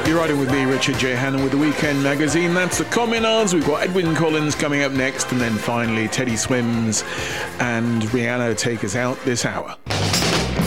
You're riding with me, Richard J. Hannon, with the Weekend Magazine. That's the Communards. We've got Edwyn Collins coming up next, and then finally Teddy Swims and Rihanna take us out this hour.